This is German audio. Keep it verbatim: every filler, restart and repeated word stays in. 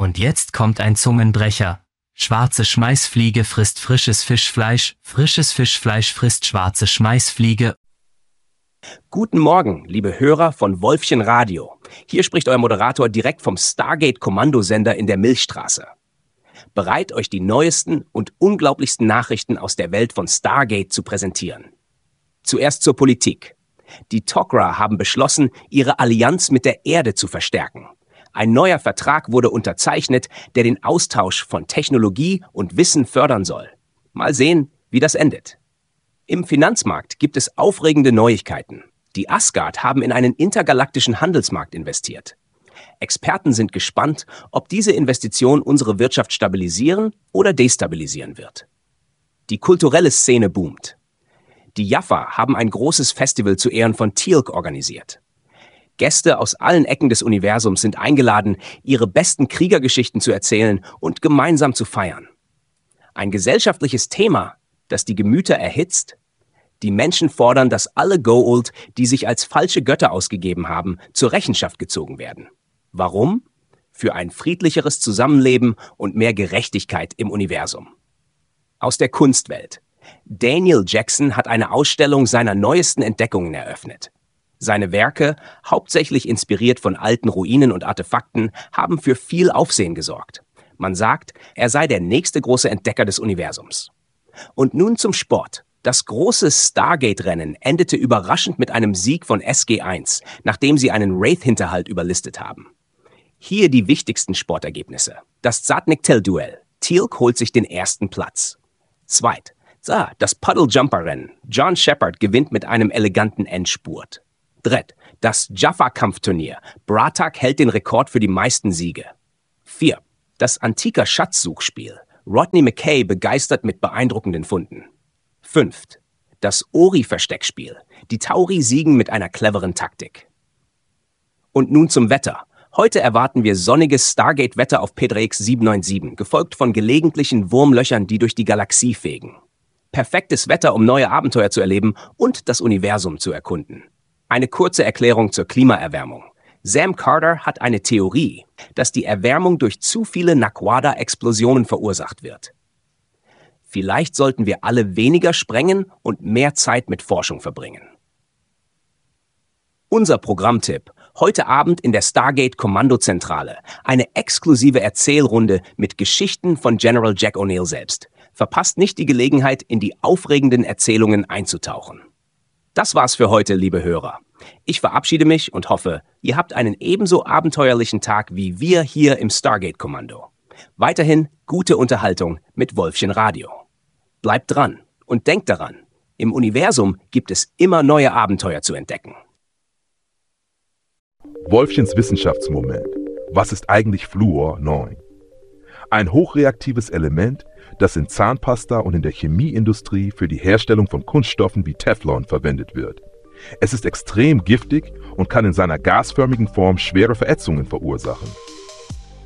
Und jetzt kommt ein Zungenbrecher. Schwarze Schmeißfliege frisst frisches Fischfleisch, frisches Fischfleisch frisst schwarze Schmeißfliege. Guten Morgen, liebe Hörer von Wolfchen Radio. Hier spricht euer Moderator direkt vom Stargate-Kommandosender in der Milchstraße. Bereit, euch die neuesten und unglaublichsten Nachrichten aus der Welt von Stargate zu präsentieren. Zuerst zur Politik. Die Tok'ra haben beschlossen, ihre Allianz mit der Erde zu verstärken. Ein neuer Vertrag wurde unterzeichnet, der den Austausch von Technologie und Wissen fördern soll. Mal sehen, wie das endet. Im Finanzmarkt gibt es aufregende Neuigkeiten. Die Asgard haben in einen intergalaktischen Handelsmarkt investiert. Experten sind gespannt, ob diese Investition unsere Wirtschaft stabilisieren oder destabilisieren wird. Die kulturelle Szene boomt. Die Jaffa haben ein großes Festival zu Ehren von Teal'c organisiert. Gäste aus allen Ecken des Universums sind eingeladen, ihre besten Kriegergeschichten zu erzählen und gemeinsam zu feiern. Ein gesellschaftliches Thema, das die Gemüter erhitzt? Die Menschen fordern, dass alle Goa'uld, die sich als falsche Götter ausgegeben haben, zur Rechenschaft gezogen werden. Warum? Für ein friedlicheres Zusammenleben und mehr Gerechtigkeit im Universum. Aus der Kunstwelt. Daniel Jackson hat eine Ausstellung seiner neuesten Entdeckungen eröffnet. Seine Werke, hauptsächlich inspiriert von alten Ruinen und Artefakten, haben für viel Aufsehen gesorgt. Man sagt, er sei der nächste große Entdecker des Universums. Und nun zum Sport. Das große Stargate-Rennen endete überraschend mit einem Sieg von S G eins, nachdem sie einen Wraith-Hinterhalt überlistet haben. Hier die wichtigsten Sportergebnisse. Das Zatnik-Tel-Duell. Teal'c holt sich den ersten Platz. Zweit. Ah, das Puddle-Jumper-Rennen. John Shepard gewinnt mit einem eleganten Endspurt. Dritt. Das Jaffa-Kampfturnier. Bratak hält den Rekord für die meisten Siege. Vier. Das antiker Schatzsuchspiel. Rodney McKay begeistert mit beeindruckenden Funden. Fünft. Das Ori-Versteckspiel. Die Tauri siegen mit einer cleveren Taktik. Und nun zum Wetter. Heute erwarten wir sonniges Stargate-Wetter auf P drei X sieben neun sieben, gefolgt von gelegentlichen Wurmlöchern, die durch die Galaxie fegen. Perfektes Wetter, um neue Abenteuer zu erleben und das Universum zu erkunden. Eine kurze Erklärung zur Klimaerwärmung. Sam Carter hat eine Theorie, dass die Erwärmung durch zu viele Naquadah-Explosionen verursacht wird. Vielleicht sollten wir alle weniger sprengen und mehr Zeit mit Forschung verbringen. Unser Programmtipp. Heute Abend in der Stargate-Kommandozentrale. Eine exklusive Erzählrunde mit Geschichten von General Jack O'Neill selbst. Verpasst nicht die Gelegenheit, in die aufregenden Erzählungen einzutauchen. Das war's für heute, liebe Hörer. Ich verabschiede mich und hoffe, ihr habt einen ebenso abenteuerlichen Tag wie wir hier im Stargate-Kommando. Weiterhin gute Unterhaltung mit Wolfchen Radio. Bleibt dran und denkt daran, im Universum gibt es immer neue Abenteuer zu entdecken. Wolfchens Wissenschaftsmoment. Was ist eigentlich Fluor neun? Ein hochreaktives Element, das in Zahnpasta und in der Chemieindustrie für die Herstellung von Kunststoffen wie Teflon verwendet wird. Es ist extrem giftig und kann in seiner gasförmigen Form schwere Verätzungen verursachen.